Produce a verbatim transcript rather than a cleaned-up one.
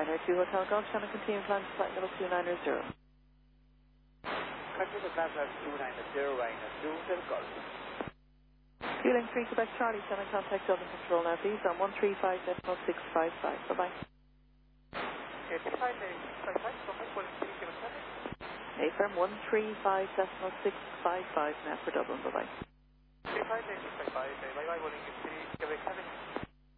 Ryanair two Hotel Golf Channel, continue flight to flight level two nine zero. Continue flight level two nine zero, Ryanair two Hotel Golf. Fueling three Quebec Charlie, Channel contact Dublin Control now please on one three five decimal six five five. Bye bye. Okay, three five five five, from one three seven seven. A firm one three five decimal six five five now for Dublin. Bye bye. three five five five, bye bye, Boeing three Quebec seven.